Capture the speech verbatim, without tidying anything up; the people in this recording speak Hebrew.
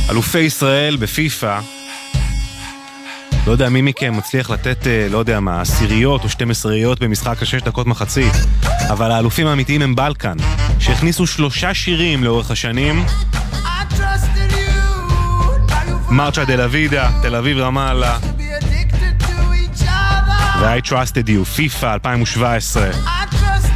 אלופי ישראל בפיפה. לא יודע מי מכם מצליח לתת, לא יודע מה, עשיריות או שתים עשריות במשחק השש דקות מחצית, אבל האלופים האמיתיים הם בלקן, שהכניסו שלושה שירים לאורך השנים. מרצ'ה דלה וידה, תל אביב רמאללה, ו-I Trusted You, פיפה אלפיים שבע עשרה.